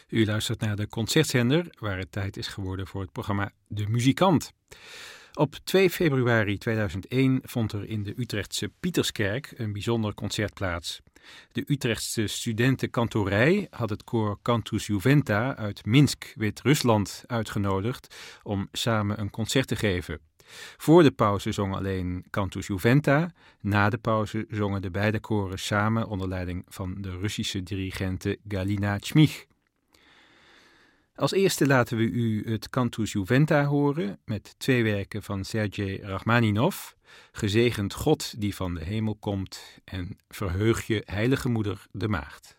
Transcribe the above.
U luistert naar de Concertzender, waar het tijd is geworden voor het programma De Muzikant. Op 2 februari 2001 vond er in de Utrechtse Pieterskerk een bijzonder concert plaats. De Utrechtse studentenkantorij had het koor Cantus Juventa uit Minsk, Wit-Rusland, uitgenodigd om samen een concert te geven. Voor de pauze zong alleen Cantus Juventa, na de pauze zongen de beide koren samen onder leiding van de Russische dirigente Galina Chmich. Als eerste laten we u het Cantus Juventa horen met 2 werken van Sergej Rachmaninov, Gezegend God die van de hemel komt en Verheug je, heilige moeder, de maagd.